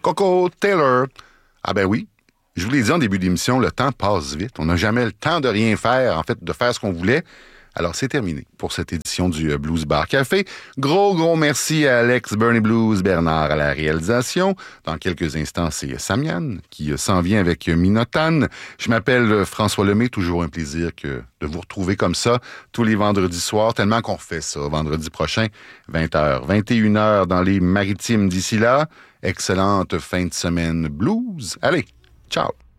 Coco Taylor. Ah ben oui, je vous l'ai dit en début d'émission, le temps passe vite. On n'a jamais le temps de rien faire, en fait, de faire ce qu'on voulait. Alors, c'est terminé pour cette édition du Blues Bar Café. Gros merci à Alex Bernie Blues Bernard à la réalisation. Dans quelques instants, c'est Samian qui s'en vient avec Minotan. Je m'appelle François Lemay. Toujours un plaisir de vous retrouver comme ça tous les vendredis soirs, tellement qu'on refait ça vendredi prochain, 20h, 21h dans les Maritimes d'ici là. Excellente fin de semaine blues. Allez, ciao!